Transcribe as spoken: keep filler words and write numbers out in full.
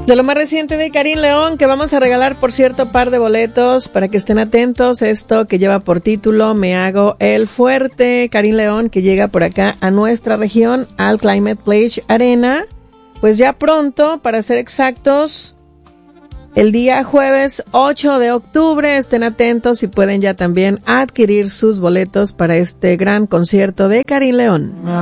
De lo más reciente de Karim León, que vamos a regalar, por cierto, par de boletos para que estén atentos. Esto que lleva por título Me Hago el Fuerte. Karim León, que llega por acá a nuestra región, al Climate Pledge Arena. Pues ya pronto, para ser exactos, el día jueves ocho de octubre. Estén atentos y pueden ya también adquirir sus boletos para este gran concierto de Karim León.